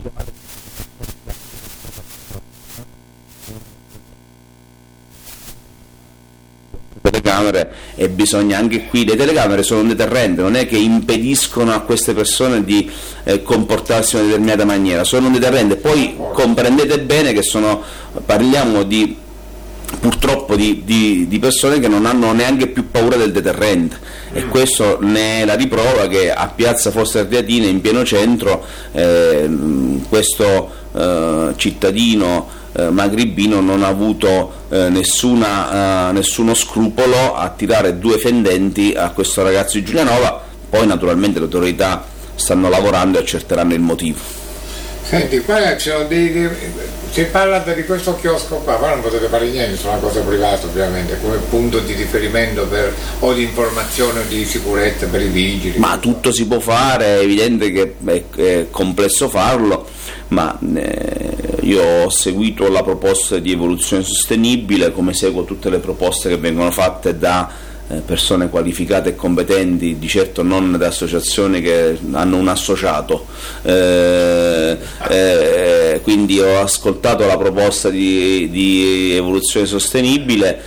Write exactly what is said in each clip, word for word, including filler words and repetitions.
telecamere, e bisogna anche qui, le telecamere sono un deterrente, non è che impediscono a queste persone di eh, comportarsi in una determinata maniera, sono un deterrente. Poi comprendete bene che sono, parliamo di purtroppo di, di, di persone che non hanno neanche più paura del deterrente, mm. e questo ne è la riprova che a Piazza Fossa Ardeatina, in pieno centro, eh, questo eh, cittadino eh, magribino non ha avuto eh, nessuna, eh, nessuno scrupolo a tirare due fendenti a questo ragazzo di Giulianova. Poi naturalmente le autorità stanno lavorando e accerteranno il motivo. Senti, qua c'è dei, dei, si parla di questo chiosco qua, ma non potete fare niente, sono una cosa privata ovviamente, come punto di riferimento per, o di informazione o di sicurezza per i vigili. Ma tutto si può fare, è evidente che è, è complesso farlo, ma eh, io ho seguito la proposta di evoluzione sostenibile, come seguo tutte le proposte che vengono fatte da persone qualificate e competenti, di certo non da associazioni che hanno un associato, eh, eh, quindi ho ascoltato la proposta di, di evoluzione sostenibile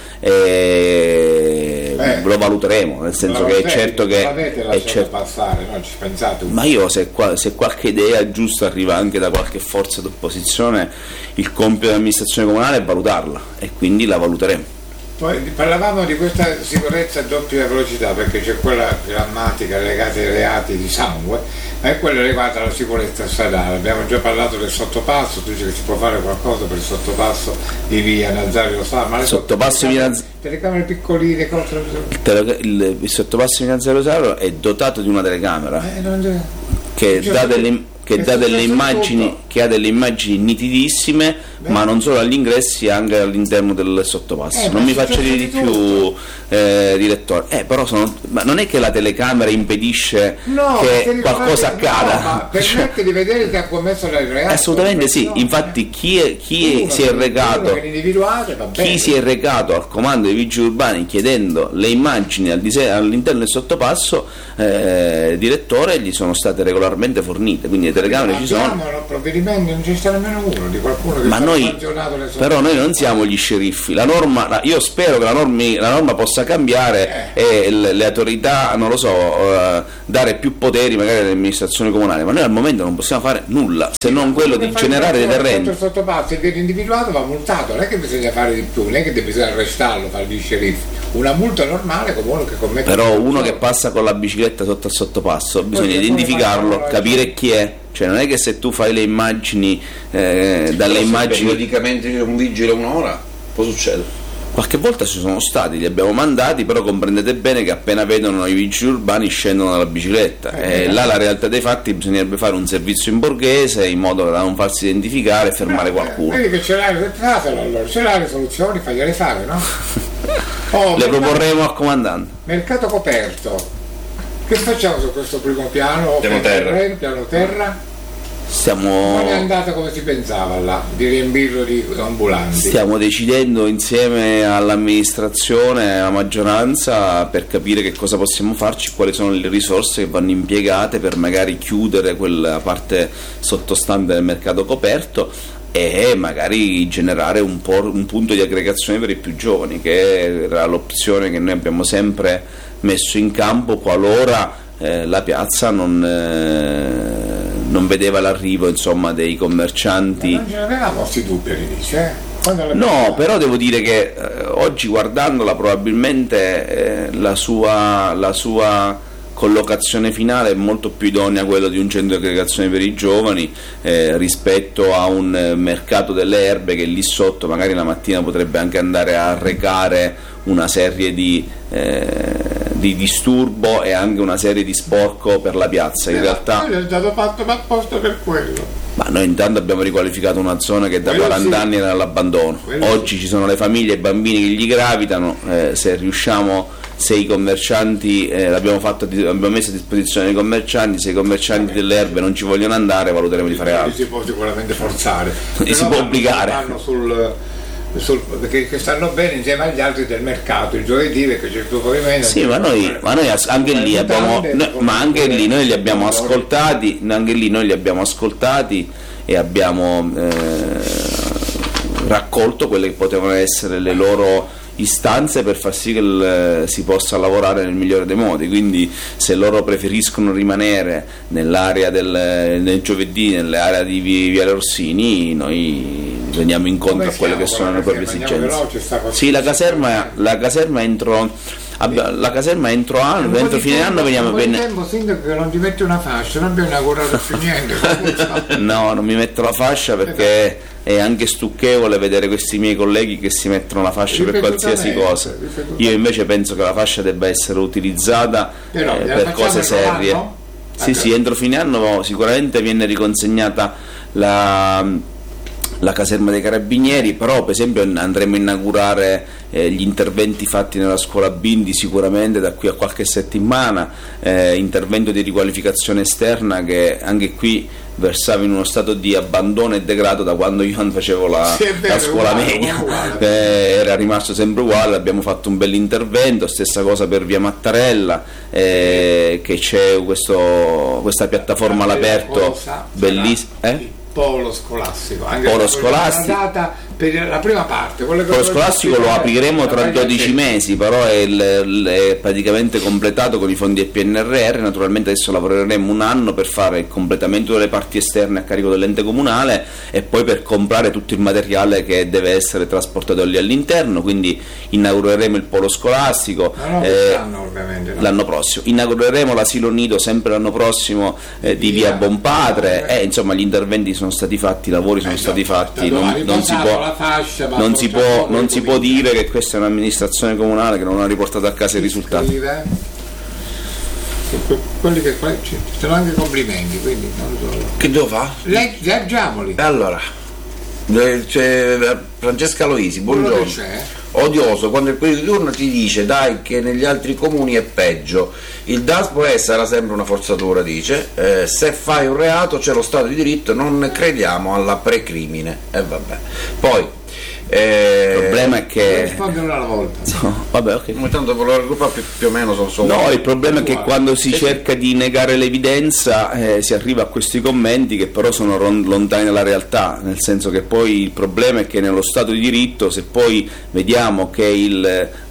e eh, lo valuteremo, nel senso che è certo che è certo, passare, non ci pensate un ma io se, se qualche idea giusta arriva anche da qualche forza d'opposizione, il compito dell'amministrazione comunale è valutarla e quindi la valuteremo. Poi parlavamo di questa sicurezza a doppia velocità, perché c'è quella grammatica legata ai reati di sangue, ma è quella legata alla sicurezza stradale. Abbiamo già parlato del sottopasso, tu dici che si può fare qualcosa per il sottopasso di via Nazario Sauro, ma le sottopasso telecamere, Naz... telecamere piccoline, cose... il, tele... il, il sottopasso di Nazario Sauro è dotato di una telecamera eh, non... che dà delle che dà delle immagini, che ha delle immagini nitidissime, beh, ma non solo agli ingressi, anche all'interno del sottopasso. Eh, non mi faccia dire di più, eh, direttore. Eh, però sono, ma non è che la telecamera impedisce no, che qualcosa accada. No, ma permette cioè, di vedere che ha commesso il reato. Assolutamente sì. No, infatti chi, è, chi uno, si è recato chi si è recato al comando dei vigili urbani chiedendo le immagini al dise- all'interno del sottopasso, eh, direttore, gli sono state regolarmente fornite. Quindi telecamere ci sono, provvedimenti non ci sta nemmeno uno di qualcuno che ma noi, però noi non siamo gli sceriffi, la norma, io spero che la, normi, la norma possa cambiare eh. e le, le autorità, non lo so, uh, dare più poteri magari alle amministrazioni comunali, ma noi al momento non possiamo fare nulla se non quello di generare deterrenti. Il sottopasso è individuato, va multato, non è che bisogna fare di più, non è che bisogna arrestarlo, fare gli sceriffi, una multa normale come uno che commette. Però uno che passa con la bicicletta sotto al sottopasso bisogna identificarlo, capire chi è. Cioè non è che se tu fai le immagini eh, dalle però immagini periodicamente c'è un vigile un'ora, può succedere. Qualche volta ci sono stati, li abbiamo mandati, però comprendete bene che appena vedono i vigili urbani scendono dalla bicicletta eh, e là la realtà dei fatti bisognerebbe fare un servizio in borghese in modo da non farsi identificare e fermare qualcuno. Vedi che ce l'hai, fatelo allora, ce l'hai le soluzioni, fagliele fare, no? Oh, le proporremo al comandante. Mercato coperto. Che facciamo su questo primo piano? Piano terra. terra. Piano terra? Stiamo... Non è andata come si pensava là, di riempirlo di ambulanti. Stiamo decidendo insieme all'amministrazione, alla maggioranza, per capire che cosa possiamo farci, quali sono le risorse che vanno impiegate per magari chiudere quella parte sottostante del mercato coperto e magari generare un, po', un punto di aggregazione per i più giovani, che era l'opzione che noi abbiamo sempre messo in campo qualora eh, la piazza non, eh, non vedeva l'arrivo, insomma, dei commercianti. Ma non ce l'avevamo questi dubbi all'inizio, eh? No, però devo dire che eh, oggi guardandola probabilmente eh, la sua, la sua collocazione finale è molto più idonea a quella di un centro di aggregazione per i giovani eh, rispetto a un eh, mercato delle erbe che lì sotto magari la mattina potrebbe anche andare a recare una serie di, eh, di disturbo e anche una serie di sporco per la piazza. In eh, realtà è stato fatto apposta per quello. Ma noi intanto abbiamo riqualificato una zona che da quello quaranta sì. anni era all'abbandono. Quello oggi sì. Ci sono le famiglie e i bambini che gli gravitano, eh, se riusciamo, se i commercianti, eh, l'abbiamo fatto, abbiamo messo a disposizione i commercianti, se i commercianti delle erbe non ci vogliono andare valuteremo di fare altro. Si può sicuramente forzare. E si può obbligare. Sul, sul, perché che stanno bene insieme agli altri del mercato il giovedì perché c'è il tuo movimento. Sì, ma noi, ma noi anche lì abbiamo, no, ma anche lì noi li abbiamo ascoltati, anche lì noi li abbiamo ascoltati e abbiamo eh, raccolto quelle che potevano essere le loro istanze per far sì che il, si possa lavorare nel migliore dei modi. Quindi se loro preferiscono rimanere nell'area del, del giovedì, nell'area di Viale Orsini, noi veniamo incontro Come a quelle siamo, che sono le proprie esigenze. Sì, la caserma, la caserma entro la caserma entro anno, entro fine anno veniamo bene. tempo sindaco che non ti metti una fascia, non abbiamo inaugurato più niente. No, non mi metto la fascia perché è anche stucchevole vedere questi miei colleghi che si mettono la fascia per qualsiasi cosa. Io invece penso che la fascia debba essere utilizzata Però, eh, per cose serie. L'anno? Sì, sì, entro fine anno sicuramente viene riconsegnata la la caserma dei carabinieri, però per esempio andremo a inaugurare eh, gli interventi fatti nella scuola Bindi sicuramente da qui a qualche settimana, eh, intervento di riqualificazione esterna che anche qui versava in uno stato di abbandono e degrado da quando io non facevo la, sì, vero, la scuola uguale, media, uguale. Eh, era rimasto sempre uguale, abbiamo fatto un bel intervento, stessa cosa per via Mattarella, eh, che c'è questo, questa piattaforma all'aperto bellissima. Eh? Polo scolastico, anche polo scolastico. Data per la prima parte, il polo scolastico lo apriremo tra dodici mesi, però è, il, è praticamente completato con i fondi del P N R R. Naturalmente adesso lavoreremo un anno per fare il completamento delle parti esterne a carico dell'ente comunale e poi per comprare tutto il materiale che deve essere trasportato lì all'interno, quindi inaugureremo il polo scolastico no, no, eh, ovviamente, no. l'anno prossimo, inaugureremo l'asilo nido sempre l'anno prossimo eh, di via Bonpadre, e eh, insomma gli interventi sono stati fatti, i lavori sono eh, stati fatti, non, non si può Fascia, non, si può, non si può dire che questa è un'amministrazione comunale che non ha riportato a casa i risultati. Quelli che ci sono anche complimenti, quindi non solo. Che devo fare? Leggiamoli. Allora, c'è Francesca Loisi, buongiorno. Odioso quando il quello di turno ti dice dai che negli altri comuni è peggio, il D A S può essere sempre una forzatura, dice, eh, se fai un reato c'è lo Stato di diritto, non crediamo alla precrimine, e eh, vabbè. Poi eh, il problema è che rispondono alla volta. No, vabbè, ok. Ogni tanto per la gruppa più, più o meno sono solo. No, il problema è che quando si cerca di negare l'evidenza eh, si arriva a questi commenti che però sono lontani dalla realtà, nel senso che poi il problema è che nello Stato di diritto, se poi vediamo che il,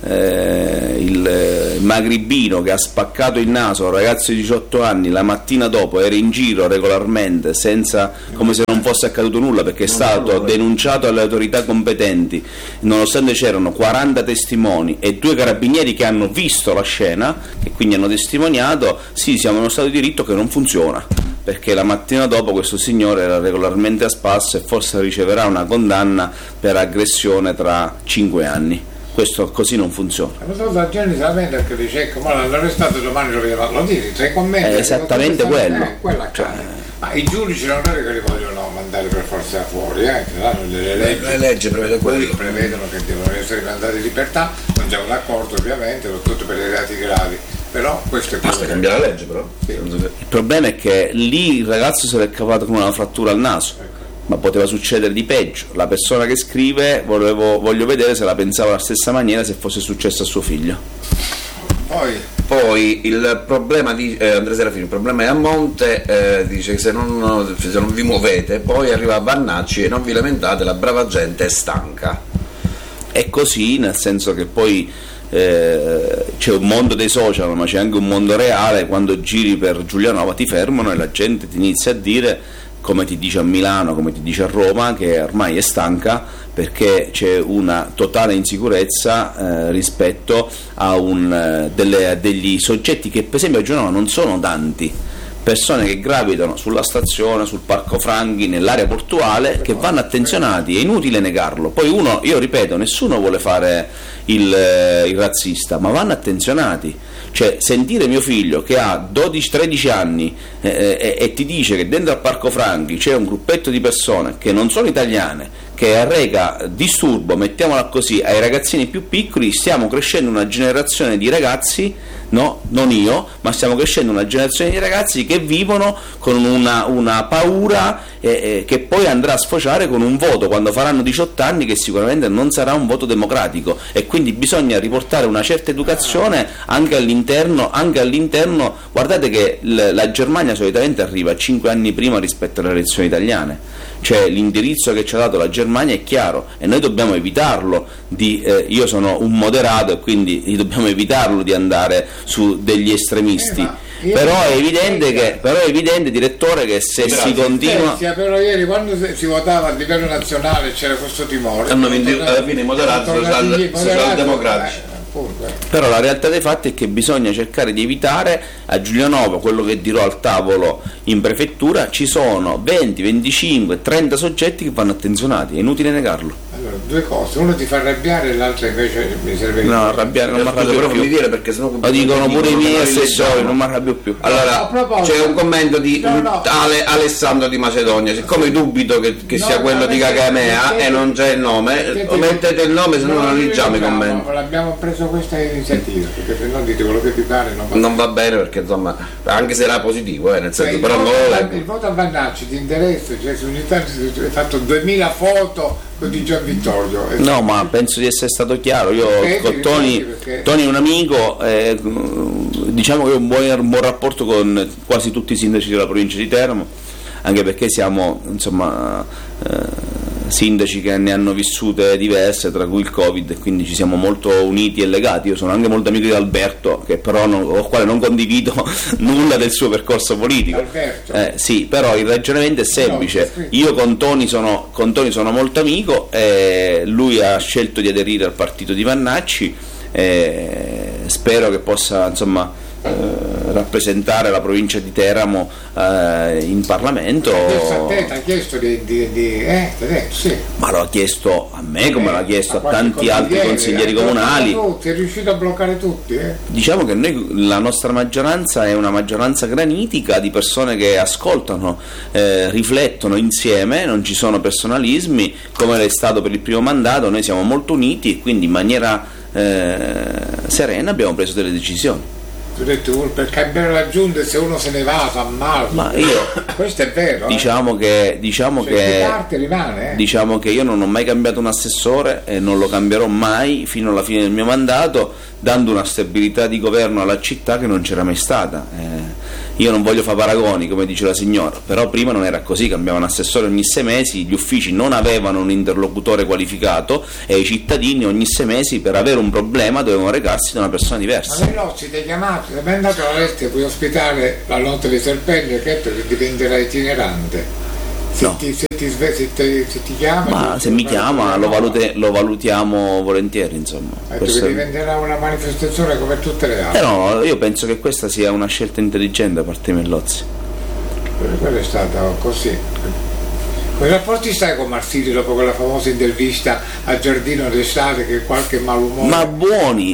eh, il magribino che ha spaccato il naso a un ragazzo di diciotto anni la mattina dopo era in giro regolarmente senza, come se non fosse accaduto nulla, perché è stato denunciato alle autorità competenti, nonostante c'erano quaranta testimoni e due carabinieri che hanno visto la scena, che quindi hanno testimoniato, sì, siamo in uno Stato di diritto che non funziona, perché la mattina dopo questo signore era regolarmente a spasso e forse riceverà una condanna per aggressione tra cinque anni. Questo così non funziona. La gente si lamenta perché dice ecco, ma l'arrestato domani lo vediamo, lo dici, sei commenti. È esattamente quello. Eh, quella cioè, ma i giudici non è che li vogliono mandare per forza fuori, eh, le leggi, le leggi prevedono, prevedono che devono essere mandati in libertà, non siamo d'accordo ovviamente, tutto per i reati gravi, però questo è basta cambiare la legge però. Sì. Il problema è che lì il ragazzo si è cavato con una frattura al naso, ecco. Ma poteva succedere di peggio. La persona che scrive volevo, voglio vedere se la pensava alla stessa maniera se fosse successo a suo figlio. Poi Poi il problema di eh, Andrea Serafini, il problema è a monte, eh, dice che se non, se non vi muovete poi arriva Vannacci e non vi lamentate, la brava gente è stanca. È così, nel senso che poi eh, c'è un mondo dei social ma c'è anche un mondo reale. Quando giri per Giulianova ti fermano e la gente ti inizia a dire, come ti dice a Milano, come ti dice a Roma, che ormai è stanca perché c'è una totale insicurezza eh, rispetto a, un, eh, delle, a degli soggetti che per esempio a Genova non sono tanti, persone che gravitano sulla stazione, sul Parco Franchi, nell'area portuale, che vanno attenzionati, è inutile negarlo. Poi uno, io ripeto, nessuno vuole fare il, eh, il razzista, ma vanno attenzionati. Cioè, sentire mio figlio che ha dodici tredici anni eh, eh, e ti dice che dentro al Parco Franchi c'è un gruppetto di persone che non sono italiane, che arreca disturbo, mettiamola così, ai ragazzini più piccoli, stiamo crescendo una generazione di ragazzi, no, non io, ma stiamo crescendo una generazione di ragazzi che vivono con una, una paura eh, eh, che poi andrà a sfociare con un voto quando faranno diciotto anni che sicuramente non sarà un voto democratico, e quindi bisogna riportare una certa educazione anche all'interno, anche all'interno. Guardate che l- la Germania solitamente arriva cinque anni prima rispetto alle elezioni italiane, cioè l'indirizzo che ci ha dato la Germania è chiaro e noi dobbiamo evitarlo di, eh, io sono un moderato e quindi dobbiamo evitarlo di andare su degli estremisti. Eh, Però è evidente che, però è evidente, direttore, che se Grazie. si continua. Sì, però ieri quando si votava a livello nazionale c'era questo timore. Hanno vinto alla fine i moderati socialdemocratici. Però la realtà dei fatti è che bisogna cercare di evitare. A Giulianova, quello che dirò al tavolo in prefettura, ci sono venti, venticinque, trenta soggetti che vanno attenzionati, è inutile negarlo. Allora, due cose, uno ti fa arrabbiare e l'altro invece mi serve. No, arrabbiare non mi arrabbio più. Dire perché sennò lo dicono pure i miei assessori, non mi arrabbio più. Allora, c'è un commento di no, no. Ale, Alessandro di Macedonia, siccome sì. dubito che, che no, sia quello di Cagamea e non c'è il nome, mettete il nome, se no non leggiamo i commenti. Abbiamo preso questa iniziativa, perché se no dite quello che vi pare non va bene. Non va bene perché insomma, anche se era positivo, eh, nel senso, cioè, però non lo leggo. Il voto a Vannacci ti interessa, cioè su unità hai fatto duemila foto con di Gian Vittorio. No, ma penso di essere stato chiaro. Io perché, con Toni, perché... Toni è un amico, eh, diciamo che ho un buon, un buon rapporto con quasi tutti i sindaci della provincia di Teramo, anche perché siamo insomma eh, sindaci che ne hanno vissute diverse, tra cui il Covid, e quindi ci siamo molto uniti e legati. Io sono anche molto amico di Alberto, che però non, con il quale non condivido nulla del suo percorso politico. Eh, sì, però il ragionamento è semplice. Io con Toni sono, con Toni sono molto amico, e lui ha scelto di aderire al partito di Vannacci, e spero che possa insomma Eh, rappresentare la provincia di Teramo eh, in Parlamento. Ti ha chiesto di, di, di eh, detto, sì. Ma lo ha chiesto a me come eh, l'ha chiesto a tanti altri consiglieri comunali. Tutti, è riuscito a bloccare tutti. Eh. Diciamo che noi, la nostra maggioranza è una maggioranza granitica di persone che ascoltano, eh, riflettono insieme, non ci sono personalismi come è stato per il primo mandato. Noi siamo molto uniti e quindi in maniera eh, serena abbiamo preso delle decisioni. Tu hai detto per cambiare la giunta, se uno se ne va fa male. Ma io questo è vero. Diciamo eh? che diciamo cioè, che parte rimane, eh? diciamo che io non ho mai cambiato un assessore e non lo cambierò mai fino alla fine del mio mandato, dando una stabilità di governo alla città che non c'era mai stata. Eh, io non voglio fare paragoni, come dice la signora, però prima non era così, cambiavano assessore ogni sei mesi, gli uffici non avevano un interlocutore qualificato e i cittadini ogni sei mesi per avere un problema dovevano recarsi da una persona diversa. Ma lei no, si ti chiamato, se è andato all'estero puoi ospitare la notte dei serpenti, che diventerà itinerante. Se, no. ti, se, ti, se, ti, se ti chiama, ma se mi chiama lo, valute, lo valutiamo volentieri, insomma. Questo che diventerà una manifestazione come tutte le altre. Eh no, io penso che questa sia una scelta intelligente da parte di Mellozzi. Quello è stato così. Quei rapporti stai con Marsilio dopo quella famosa intervista a Giardino d'estate, che qualche malumore? Ma buoni!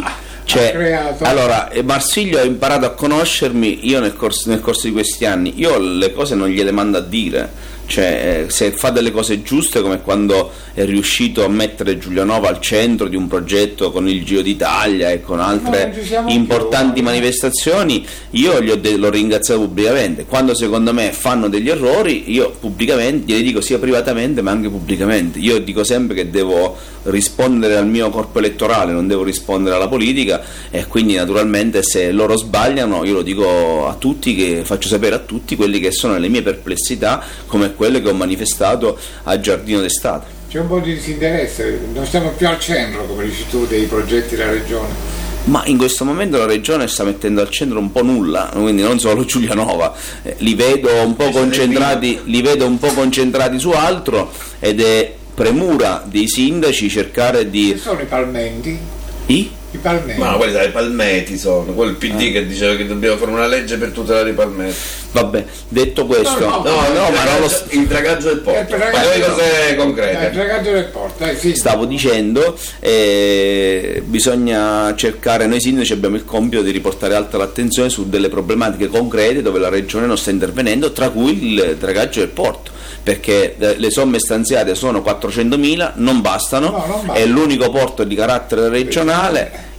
Cioè, allora, Marsilio ha imparato a conoscermi io nel corso, nel corso di questi anni. Io le cose non gliele mando a dire. Cioè, se fa delle cose giuste, come quando è riuscito a mettere Giulianova al centro di un progetto con il Giro d'Italia e con altre importanti più. manifestazioni, io gli ho de- l'ho ringraziato pubblicamente. Quando secondo me fanno degli errori, io pubblicamente glieli dico, sia privatamente ma anche pubblicamente. Io dico sempre che devo rispondere al mio corpo elettorale, non devo rispondere alla politica, e quindi naturalmente se loro sbagliano io lo dico a tutti, che faccio sapere a tutti quelli che sono le mie perplessità, come quelle che ho manifestato a Giardino d'estate. C'è un po' di disinteresse, non stiamo più al centro, come dici tu, dei progetti della regione. Ma in questo momento la regione sta mettendo al centro un po' nulla, quindi non solo Giulianova, eh, li vedo un po' concentrati, li vedo un po' concentrati su altro, ed è premura dei sindaci cercare di. Che sono i palmenti? I? I palmeti. Ma no, quelli dai palmeti sono, quel P D ah. che diceva che dobbiamo fare una legge per tutelare i palmeti. Vabbè, detto questo, no, no, no, no ma non lo st- il dragaggio del porto. Parliamo di cose concrete. Il dragaggio del porto, eh, sì. Stavo dicendo, eh, bisogna cercare, noi sindaci abbiamo il compito di riportare alta l'attenzione su delle problematiche concrete dove la regione non sta intervenendo, tra cui il dragaggio del porto, perché le somme stanziate sono quattrocentomila, non bastano, no, non basta. È l'unico porto di carattere regionale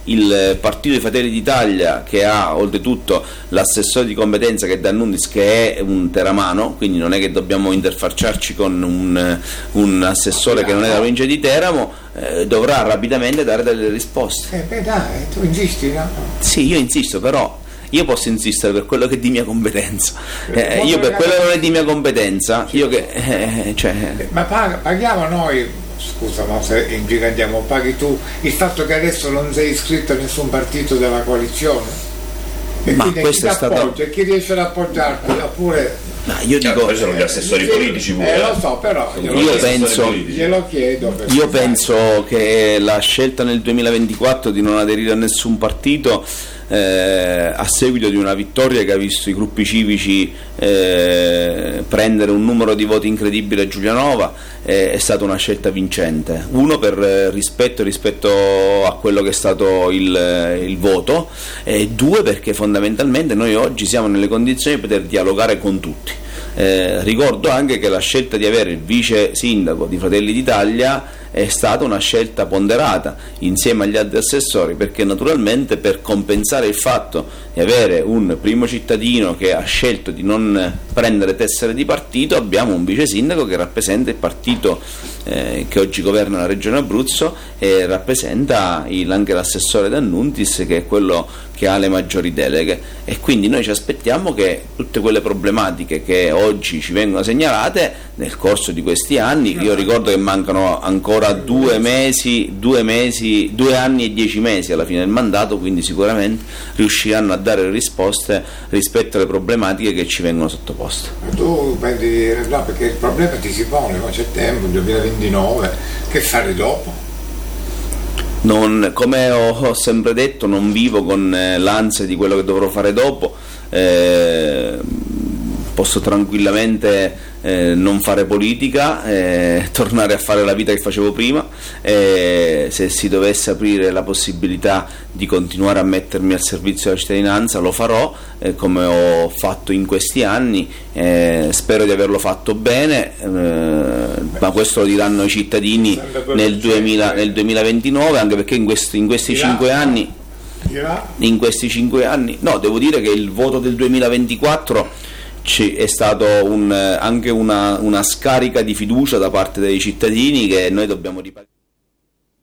il Partito dei Fratelli d'Italia, che ha oltretutto l'assessore di competenza che è D'Annunzis, che è un teramano, quindi non è che dobbiamo interfacciarci con un, un assessore che non è della provincia di Teramo, eh, dovrà rapidamente dare delle risposte. Eh beh dai, tu insisti, no? Sì, io insisto, però io posso insistere per quello che è di mia competenza. Eh, io per quello che non è di mia competenza, io che eh, cioè... Ma pag- paghiamo noi, scusa, ma se ingigandiamo, paghi tu il fatto che adesso non sei iscritto a nessun partito della coalizione? E ma quindi questo chi è stato... appoggia, chi riesce ad appoggiarti, oppure... Ma io dico, poi sono gli assessori politici pure. Eh, lo so, però glielo, io penso, glielo chiedo. io penso che la scelta nel duemilaventiquattro di non aderire a nessun partito, eh, a seguito di una vittoria che ha visto i gruppi civici eh, prendere un numero di voti incredibile a Giulianova, eh, è stata una scelta vincente. Uno, per rispetto rispetto a quello che è stato il, il voto, e due, perché fondamentalmente noi oggi siamo nelle condizioni di poter dialogare con tutti. Eh, ricordo anche che la scelta di avere il vice sindaco di Fratelli d'Italia è stata una scelta ponderata insieme agli altri assessori, perché naturalmente per compensare il fatto di avere un primo cittadino che ha scelto di non prendere tessere di partito, abbiamo un vice sindaco che rappresenta il partito eh, che oggi governa la regione Abruzzo e rappresenta il, anche l'assessore D'Annunzis, che è quello che ha le maggiori deleghe, e quindi noi ci aspettiamo che tutte quelle problematiche che oggi ci vengono segnalate nel corso di questi anni, io ricordo che mancano ancora due mesi, due mesi, due anni e dieci mesi alla fine del mandato, quindi sicuramente riusciranno a dare risposte rispetto alle problematiche che ci vengono sottoposte. Tu pensi, no, perché il problema ti si pone, ma c'è tempo, duemilaventinove, che fare dopo? Non, come ho, ho sempre detto, non vivo con eh, l'ansia di quello che dovrò fare dopo, eh, posso tranquillamente eh, non fare politica, eh, tornare a fare la vita che facevo prima, eh, se si dovesse aprire la possibilità di continuare a mettermi al servizio della cittadinanza lo farò, eh, come ho fatto in questi anni, eh, spero di averlo fatto bene, eh, ma questo lo diranno i cittadini nel, duemila, nel duemilaventinove, anche perché in questi, in questi cinque anni in questi cinque anni no, devo dire che il voto del duemilaventiquattro è stato un, anche una, una scarica di fiducia da parte dei cittadini che noi dobbiamo ripagare.